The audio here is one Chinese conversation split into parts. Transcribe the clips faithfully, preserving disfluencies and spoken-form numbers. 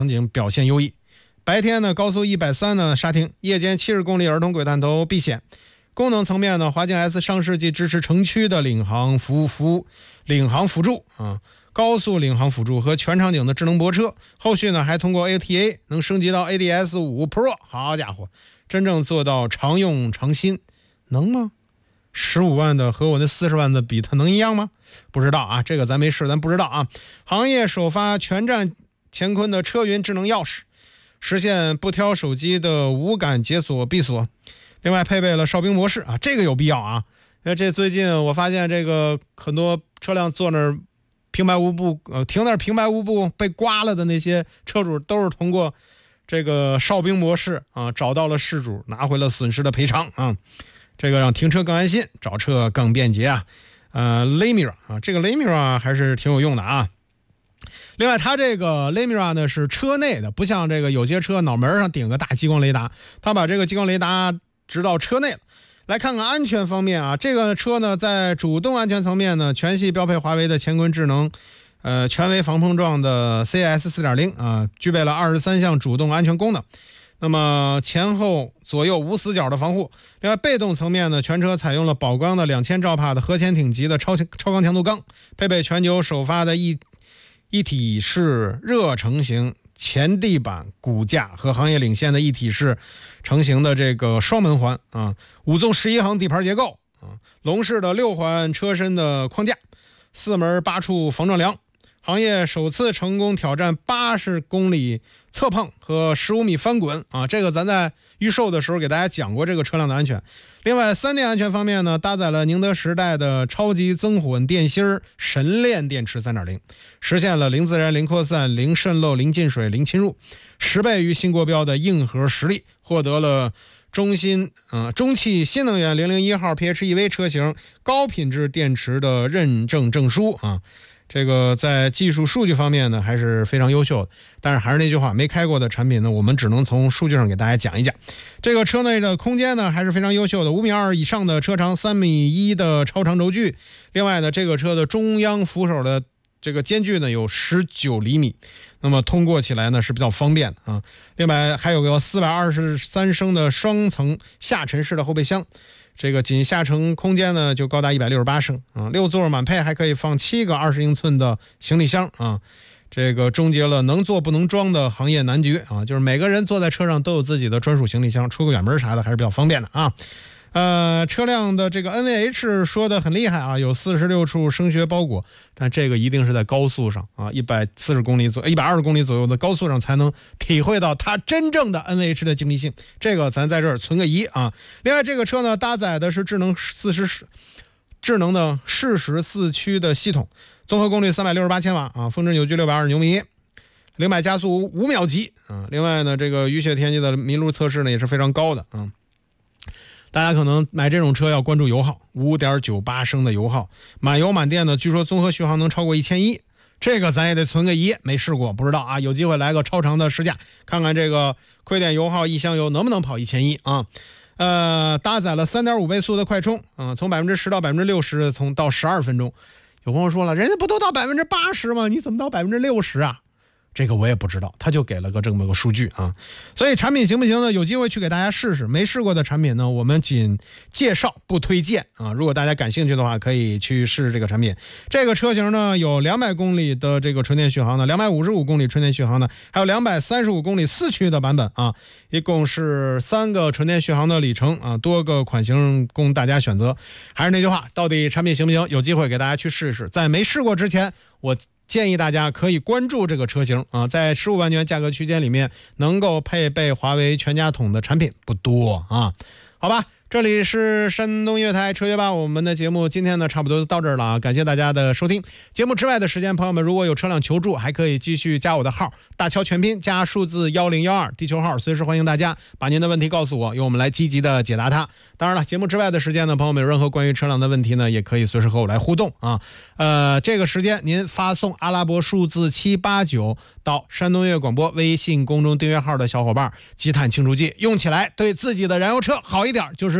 场景表现优异。白天呢，高速一百三十呢刹停，夜间七十公里儿童轨探头避险。功能层面呢，华擎 S 上世纪支持城区的领航服服领航辅助啊，高速领航辅助和全场景的智能泊车。后续呢还通过 A T A 能升级到 A D S 五 Pro， 好家伙，真正做到常用常新，能吗？十五万的和我那四十万的比，它能一样吗？不知道啊，这个咱没试，咱不知道啊。行业首发全站乾坤的车云智能钥匙，实现不挑手机的无感解锁闭锁。另外配备了哨兵模式啊，这个有必要啊。因为这最近我发现这个很多车辆坐那儿平白无故，呃，停那儿平白无故被刮了的那些车主，都是通过这个哨兵模式啊找到了事主，拿回了损失的赔偿啊。这个让停车更安心，找车更便捷啊。呃 Lemira 啊，这个 Lemira 还是挺有用的啊。另外它这个 Lemira 呢是车内的，不像这个有些车脑门上顶个大激光雷达，它把这个激光雷达直到车内了。来看看安全方面啊，这个车呢在主动安全层面呢，全系标配华为的乾坤智能呃全围防碰撞的 C S 四点零 啊，具备了二十三项主动安全功能。那么前后左右无死角的防护。另外被动层面呢，全车采用了宝钢的两千兆帕的核潜艇级的超超钢强度钢，配备全球首发的一一体式热成型前地板骨架和行业领先的一体式成型的这个双门环啊，五纵十一横底盘结构啊，龙式的六环车身的框架，四门八处防撞梁。行业首次成功挑战八十公里侧碰和十五米翻滚啊！这个咱在预售的时候给大家讲过这个车辆的安全。另外，三电安全方面呢，搭载了宁德时代的超级增混电芯神炼电池 三点零， 实现了零自燃、零扩散、零渗漏、零进水、零侵入，十倍于新国标的硬核实力，获得了中新呃中汽新能源零零一号 P H E V 车型高品质电池的认证证书啊。这个在技术数据方面呢还是非常优秀的，但是还是那句话，没开过的产品呢，我们只能从数据上给大家讲一讲。这个车内的空间呢还是非常优秀的，五米二以上的车长，三米一的超长轴距。另外呢，这个车的中央扶手的这个间距呢有十九厘米，那么通过起来呢是比较方便的啊。另外还有个四百二十三升的双层下沉式的后备箱。这个仅下沉空间呢就高达一百六十八升啊，六座满配，还可以放七个二十英寸的行李箱啊，这个终结了能坐不能装的行业难局啊，就是每个人坐在车上都有自己的专属行李箱，出个远门啥的还是比较方便的啊。呃，车辆的这个 N V H 说的很厉害啊，有四十六处声学包裹，但这个一定是在高速上啊，一百四十公里左一百二十公里左右的高速上才能体会到它真正的 N V H 的精密性，这个咱在这儿存个疑啊。另外这个车呢搭载的是智能四十智能的适时四驱的系统，综合功率三百六十八千瓦啊，峰值扭矩六百二十牛米，零百加速五秒级啊。另外呢，这个雨雪天气的麋鹿测试呢也是非常高的啊。大家可能买这种车要关注油耗， 五点九八 升的油耗，满油满电呢据说综合续航能超过一千一，这个咱也得存个疑，没试过不知道啊，有机会来个超长的试驾，看看这个亏电油耗一箱油能不能跑一千一啊。呃，搭载了 三点五 倍速的快充啊，从百分之十到百分之六十，从到十二分钟。有朋友说了，人家不都到百分之八十吗？你怎么到百分之六十啊？这个我也不知道，他就给了个这么个数据啊，所以产品行不行呢？有机会去给大家试试，没试过的产品呢，我们仅介绍不推荐啊。如果大家感兴趣的话，可以去试试这个产品。这个车型呢，有两百公里的这个纯电续航的，两百五十五公里纯电续航的，还有两百三十五公里四驱的版本啊，一共是三个纯电续航的里程啊，多个款型供大家选择。还是那句话，到底产品行不行？有机会给大家去试一试。在没试过之前，我建议大家可以关注这个车型啊，在十五万元价格区间里面，能够配备华为全家桶的产品不多啊。好吧，这里是山东音乐台车学吧，我们的节目今天呢差不多到这儿了啊，感谢大家的收听。节目之外的时间，朋友们如果有车辆求助，还可以继续加我的号，大乔全拼加数字一零一二，地球号，随时欢迎大家把您的问题告诉我，由我们来积极的解答它。当然了，节目之外的时间呢，朋友们有任何关于车辆的问题呢，也可以随时和我来互动啊。呃，这个时间您发送阿拉伯数字七八九到山东音乐广播微信公众订阅号的小伙伴，积碳清除剂用起来对自己的燃油车好一点，就是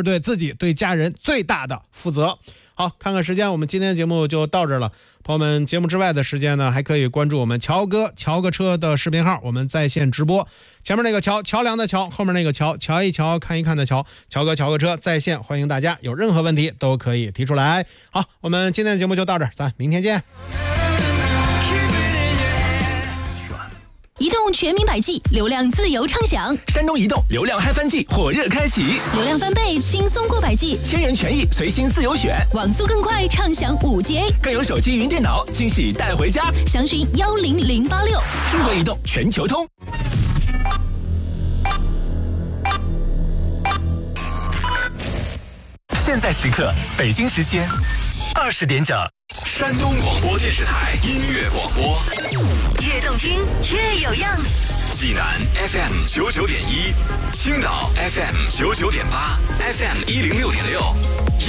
是对自己对家人最大的负责。好，看看时间，我们今天的节目就到这儿了。朋友们，节目之外的时间呢，还可以关注我们乔哥乔个车的视频号，我们在线直播。前面那个桥，桥梁的桥，后面那个桥，瞧一瞧看一看的桥，乔哥乔个车在线，欢迎大家，有任何问题都可以提出来。好，我们今天的节目就到这儿，咱明天见。 移动全民百 G， 流量自由畅享。 山东移动流量嗨翻季火热开启， 流量翻倍，轻松过百 G， 千元权益随心自由选， 网速更快，畅享五 G A， 更有手机云电脑惊喜带回家。 详询幺零零八六。 中国移动全球通。现在时刻，北京时间二十点整。山东广播电视台音乐广播， 越动听越有样。 济南 F M 九九点一，青岛 F M 九九点八 ，F M 一零六点六。